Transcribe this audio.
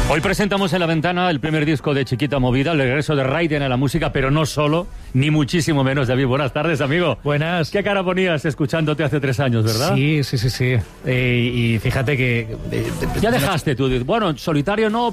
Hoy presentamos en La Ventana el primer disco de Chiquita Movida, el regreso de Raiden a la música, pero no solo, ni muchísimo menos. David, buenas tardes, amigo. Buenas. ¿Qué cara ponías escuchándote hace 3 años, verdad? Sí. Y fíjate que... Ya dejaste tú, bueno, solitario no,